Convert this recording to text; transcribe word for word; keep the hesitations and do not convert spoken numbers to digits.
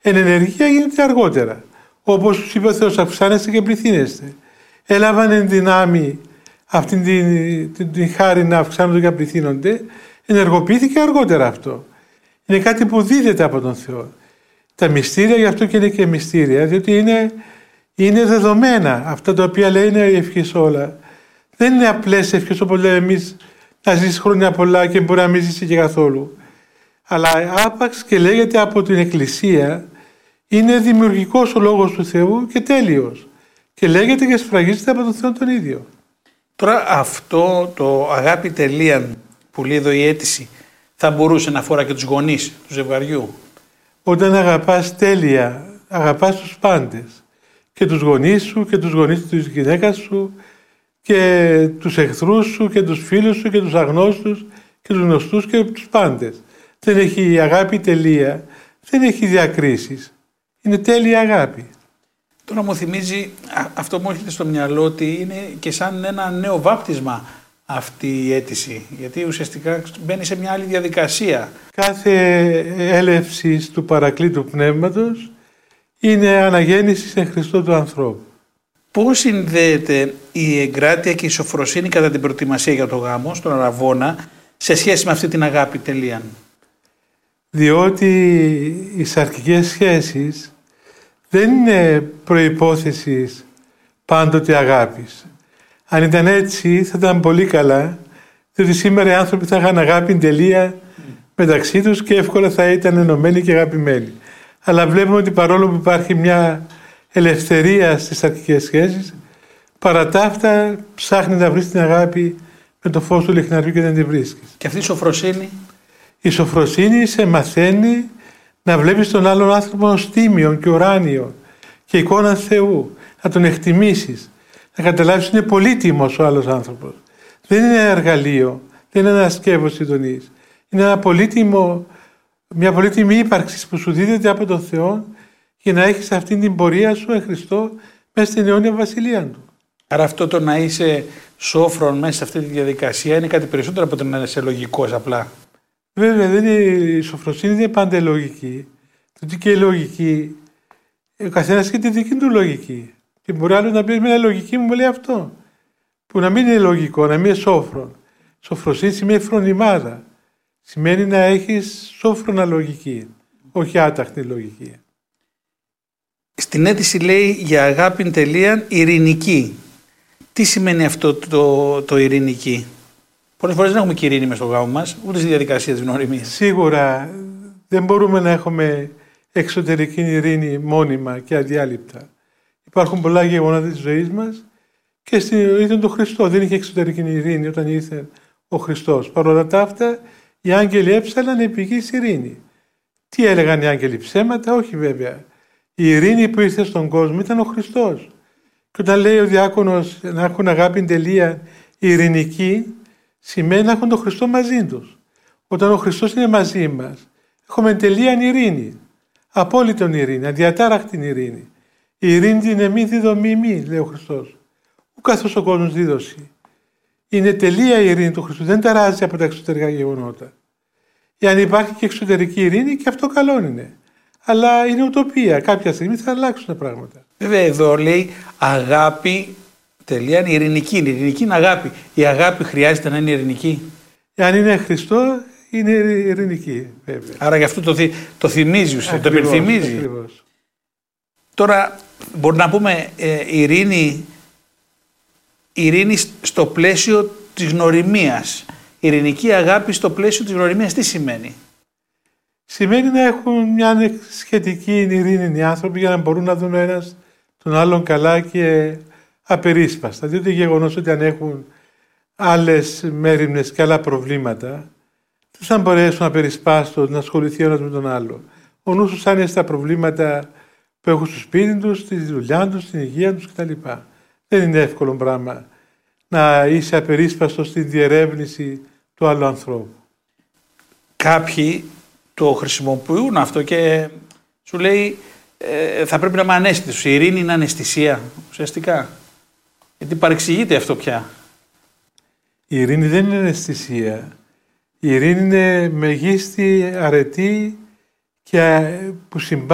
Εν ενεργεία γίνεται αργότερα. Όπως τους είπε ο Θεός, αυξάνεστε και πληθύνεστε. Έλαβαν εν δυνάμει αυτήν την, την, την χάρη να αυξάνονται και να πληθύνονται, ενεργοποιήθηκε αργότερα αυτό. Είναι κάτι που δίδεται από τον Θεό. Τα μυστήρια, γι' αυτό και είναι και μυστήρια, διότι είναι, είναι δεδομένα. Αυτά τα οποία λέει είναι η ευχής όλα. Δεν είναι απλές ευχές όπως λέμε εμείς, να ζήσει χρόνια πολλά και μπορεί να μην ζήσει και καθόλου. Αλλά άπαξ και λέγεται από την Εκκλησία, είναι δημιουργικός ο Λόγος του Θεού και τέλειος. Και λέγεται και σφραγίζεται από τον Θεό τον ίδιο. Τώρα αυτό το αγάπη τελείαν που λέει εδώ η αίτηση, θα μπορούσε να αφορά και τους γονείς του ζευγαριού? Όταν αγαπάς τέλεια, αγαπάς τους πάντες. Και τους γονείς σου και τους γονείς της γυναίκας σου και τους εχθρούς σου και τους φίλους σου και τους αγνώστους και τους γνωστούς και τους πάντες. Δεν έχει η αγάπη τελεία, δεν έχει διακρίσεις. Είναι τέλεια αγάπη. Τώρα μου θυμίζει, αυτό μου έρχεται στο μυαλό, ότι είναι και σαν ένα νέο βάπτισμα αυτή η αίτηση. Γιατί ουσιαστικά μπαίνει σε μια άλλη διαδικασία. Κάθε έλευση του Παρακλήτου Πνεύματος είναι αναγέννηση σε Χριστό του ανθρώπου. Πώς συνδέεται η εγκράτεια και η σοφροσύνη κατά την προετοιμασία για το γάμο, στον αραβώνα, σε σχέση με αυτή την αγάπη τελείαν? Διότι οι σαρκικές σχέσεις δεν είναι προϋπόθεση πάντοτε αγάπης. Αν ήταν έτσι θα ήταν πολύ καλά, διότι σήμερα οι άνθρωποι θα είχαν αγάπη τελεία μεταξύ τους και εύκολα θα ήταν ενωμένοι και αγαπημένοι. Αλλά βλέπουμε ότι παρόλο που υπάρχει μια ελευθερία στις σαρκικές σχέσεις, παρά τα αυτά ψάχνει να βρει την αγάπη με το φως του λιχναριού και δεν τη βρίσκεις. Και αυτή η σοφροσύνη? Η σοφροσύνη σε μαθαίνει να βλέπεις τον άλλον άνθρωπο ως τίμιον και ουράνιο και εικόνα Θεού, να τον εκτιμήσεις, να καταλάβεις ότι είναι πολύτιμος ο άλλος άνθρωπος. Δεν είναι ένα εργαλείο, δεν είναι ένα σκεύος συντονής. Είναι ένα πολύτιμο, μια πολύτιμη ύπαρξη που σου δίδεται από τον Θεό για να έχεις αυτή την πορεία σου εν Χριστώ μέσα στην αιώνια βασιλεία Του. Άρα αυτό το να είσαι σόφρον μέσα σε αυτή τη διαδικασία είναι κάτι περισσότερο από το να είσαι λογικός απλά. Βέβαια, δεν είναι, η σοφροσύνη δεν είναι πάντα λογική. Διότι και η λογική, ο καθένας έχει τη δική του λογική. Και μπορεί άλλο να πει: μια λογική μου λέει αυτό. Που να μην είναι λογικό, να μην είναι σόφρον. Σοφροσύνη σημαίνει φρονιμάδα. Σημαίνει να έχεις σόφρονα λογική, όχι άταχτη λογική. Στην αίτηση λέει για αγάπη τελείαν ειρηνική. Τι σημαίνει αυτό το, το ειρηνική? Πολλές φορές δεν έχουμε και ειρήνη μες στο γάμο μας, ούτε στη διαδικασία της γνωριμίας. Σίγουρα δεν μπορούμε να έχουμε εξωτερική ειρήνη μόνιμα και αδιάλειπτα. Υπάρχουν πολλά γεγονότα της ζωής μας και ήταν το Χριστό. Δεν είχε εξωτερική ειρήνη όταν ήρθε ο Χριστός. Παρ' όλα τα αυτά, οι άγγελοι έψαλαν επί γης ειρήνη. Τι έλεγαν οι άγγελοι? Ψέματα? Όχι βέβαια. Η ειρήνη που ήρθε στον κόσμο ήταν ο Χριστός. Και όταν λέει ο διάκονος να έχουν αγάπη τελεία ειρηνική, σημαίνει να έχουν τον Χριστό μαζί τους. Όταν ο Χριστός είναι μαζί μας, έχουμε τελείαν ειρήνη. Απόλυτον ειρήνη, αδιατάραχτη ειρήνη. Η ειρήνη είναι μη διδομή μη, λέει ο Χριστός. Ου καθώς ο κόσμος δίδωση. Είναι τελεία η ειρήνη του Χριστού, δεν ταράζει από τα εξωτερικά γεγονότα. Εάν υπάρχει και εξωτερική ειρήνη, και αυτό καλό είναι. Αλλά είναι ουτοπία. Κάποια στιγμή θα αλλάξουν τα πράγματα. Βέβαια, εδώ λέει αγάπη τελεία είναι ειρηνική. Είναι ειρηνική είναι αγάπη. Η αγάπη χρειάζεται να είναι ειρηνική. Εάν είναι Χριστό, είναι ειρηνική, βέβαια. Άρα γι' αυτό το, θυ, το θυμίζει, ουσία, το υπενθυμίζει. Ακριβώς. Τώρα, μπορεί να πούμε ε, ειρήνη, ειρήνη στο πλαίσιο της γνωριμίας. Ειρηνική αγάπη στο πλαίσιο της γνωριμίας τι σημαίνει? Σημαίνει να έχουν μια σχετική ειρήνη οι άνθρωποι για να μπορούν να δουν ο ένας τον άλλον καλά και απερίσπαστα. Διότι γεγονός ότι αν έχουν άλλες μέριμνες και άλλα προβλήματα, δεν θα μπορέσουν να περισπάσουν, να ασχοληθεί ο ένας με τον άλλο. Ο νους τους είναι στα προβλήματα που έχουν στο σπίτι τους, στη δουλειά τους, στην υγεία τους κτλ. Δεν είναι εύκολο πράγμα να είσαι απερίσπαστος στην διερεύνηση του άλλου ανθρώπου. Κάποιοι το χρησιμοποιούν αυτό και σου λέει ε, θα πρέπει να είμαι αναίσθητος. Η ειρήνη είναι αναισθησία ουσιαστικά. Γιατί παρεξηγείται αυτό πια. Η ειρήνη δεν είναι αναισθησία. Η ειρήνη είναι μεγίστη αρετή και που συμπά